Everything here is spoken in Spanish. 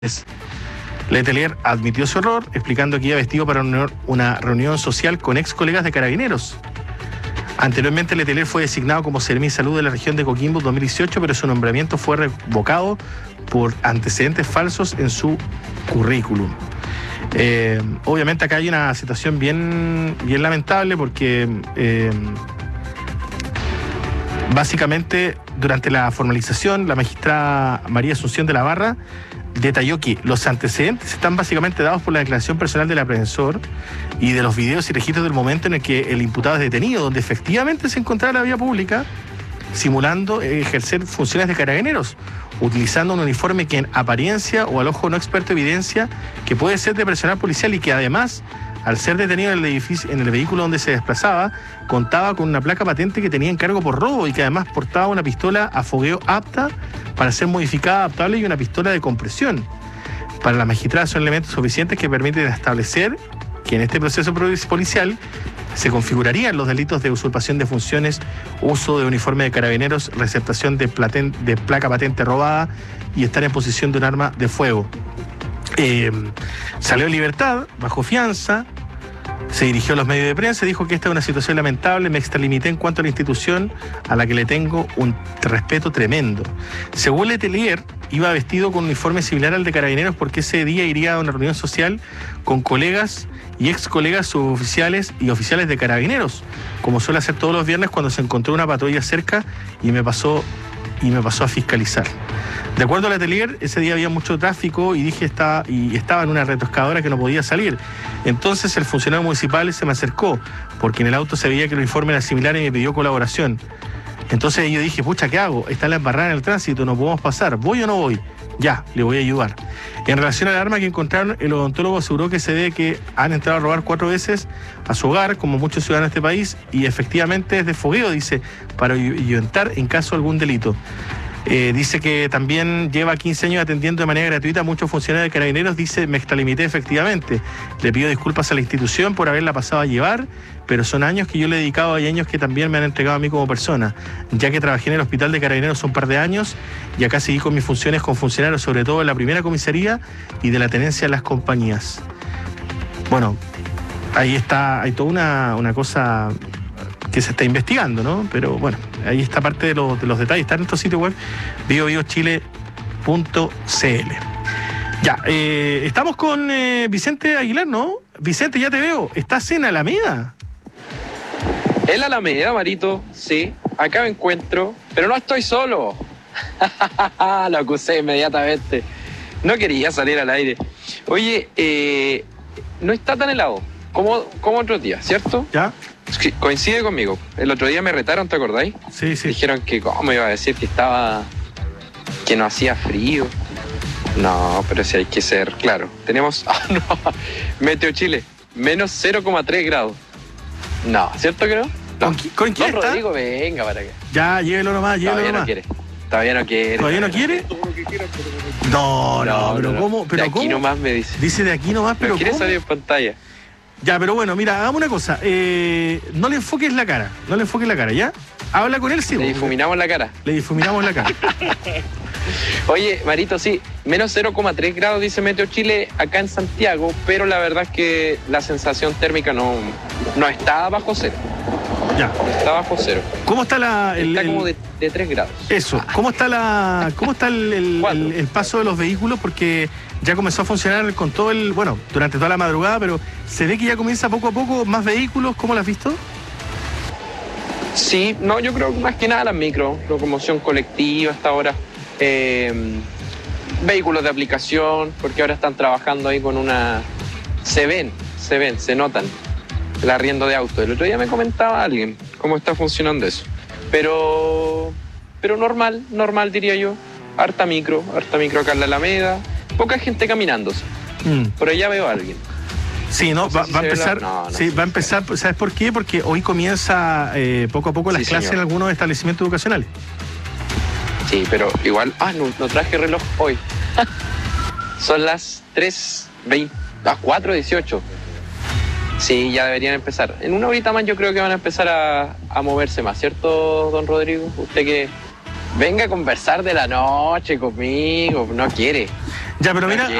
Letelier admitió su error, explicando que iba vestido para una reunión social con ex colegas de Carabineros. Anteriormente, Letelier fue designado como Seremi de Salud de la región de Coquimbo en 2018, pero su nombramiento fue revocado por antecedentes falsos en su currículum. Obviamente acá hay una situación bien lamentable porque básicamente durante la formalización la magistrada María Asunción de la Barra detalló que los antecedentes están básicamente dados por la declaración personal del aprehensor y de los videos y registros del momento en el que el imputado es detenido, donde efectivamente se encontraba en la vía pública simulando ejercer funciones de Carabineros, utilizando un uniforme que en apariencia o al ojo no experto evidencia que puede ser de personal policial y que además, al ser detenido en el edificio, en el vehículo donde se desplazaba, contaba con una placa patente que tenía encargo por robo y que además portaba una pistola a fogueo apta para ser modificada, adaptable y una pistola de compresión. Para la magistrada son elementos suficientes que permiten establecer que en este proceso policial se configurarían los delitos de usurpación de funciones, uso de uniforme de Carabineros, receptación de placa patente robada y estar en posesión de un arma de fuego. Salió en libertad, bajo fianza, se dirigió a los medios de prensa y dijo que esta es una situación lamentable, me extralimité en cuanto a la institución a la que le tengo un respeto tremendo. Según Letelier, iba vestido con un uniforme similar al de Carabineros porque ese día iría a una reunión social con colegas y ex colegas suboficiales y oficiales de Carabineros, como suele hacer todos los viernes cuando se encontró una patrulla cerca y me pasó a fiscalizar. De acuerdo a Letelier, ese día había mucho tráfico y estaba en una retroexcavadora que no podía salir. Entonces el funcionario municipal se me acercó, porque en el auto se veía que el uniforme era similar y me pidió colaboración. Entonces yo dije, pucha, ¿qué hago? Está la embarrada en el tránsito, no podemos pasar. ¿Voy o no voy? Ya, le voy a ayudar. En relación al arma que encontraron, el odontólogo aseguró que se ve que han entrado a robar 4 veces a su hogar, como muchos ciudadanos de este país, y efectivamente es de fogueo, dice, para ahuyentar en caso de algún delito. Dice que también lleva 15 años atendiendo de manera gratuita a muchos funcionarios de Carabineros. Dice, me extralimité efectivamente. Le pido disculpas a la institución por haberla pasado a llevar, pero son años que yo le he dedicado y años que también me han entregado a mí como persona, ya que trabajé en el hospital de Carabineros un par de años y acá seguí con mis funciones con funcionarios, sobre todo en la primera comisaría y de la tenencia de las compañías. Bueno, ahí está, hay toda una cosa que se está investigando, ¿no? Pero bueno, ahí está parte de los detalles. Está en nuestro sitio web, biobiochile.cl. Ya, estamos con Vicente Aguilar, ¿no? Vicente, ya te veo. ¿Estás en Alameda? En la Alameda, Marito, sí. Acá me encuentro, pero no estoy solo. Lo acusé inmediatamente. No quería salir al aire. Oye, no está tan helado como otro día, ¿cierto? ¿Ya? Sí, coincide conmigo. El otro día me retaron, ¿te acordáis? Sí, sí. Dijeron que cómo iba a decir que no hacía frío. No, pero sí hay que ser claro. Tenemos, Meteo Chile, menos 0,3 grados. No, ¿cierto que no? ¿Con quién está? Rodrigo, venga para acá. Ya, llévelo nomás, Todavía no quiere. ¿Todavía no quiere? No, pero ¿cómo? De aquí nomás me dice. Dice de aquí nomás, pero ¿cómo? Quiere ¿cómo? salir en pantalla. Ya, pero bueno, mira, hagamos una cosa. No le enfoques la cara, ¿ya? Habla con él, sí. Le difuminamos la cara. Le difuminamos la cara. Oye, Marito, sí, menos 0,3 grados dice Meteo Chile acá en Santiago, pero la verdad es que la sensación térmica no está bajo cero. Ya. Está bajo cero. ¿Cómo está está como de 3 grados. Eso. ¿Cómo está el paso de los vehículos? Porque ya comenzó a funcionar con todo durante toda la madrugada, pero se ve que ya comienza poco a poco más vehículos. ¿Cómo lo has visto? Sí, no, yo creo que más que nada las micro, locomoción colectiva hasta ahora. Vehículos de aplicación, porque ahora están trabajando ahí con una... Se notan el arriendo de autos. El otro día me comentaba alguien cómo está funcionando eso. Pero normal diría yo. Harta micro acá en la Alameda. Poca gente caminándose. Pero ya veo a alguien. Sí, no, va a empezar. Va a empezar, ¿sabes por qué? Porque hoy comienza poco a poco las clases señor. En algunos establecimientos educacionales. Sí, pero igual, no traje reloj hoy. Son las 3:20, las 4:18. Sí, ya deberían empezar. En una horita más yo creo que van a empezar a moverse más, ¿cierto, don Rodrigo? Usted que venga a conversar de la noche conmigo, no quiere. Ya, pero mira,